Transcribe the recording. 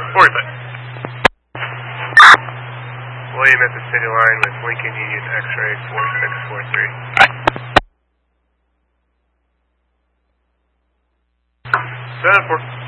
40 foot. William at the city line with Lincoln Union X-ray 4643. 7-4.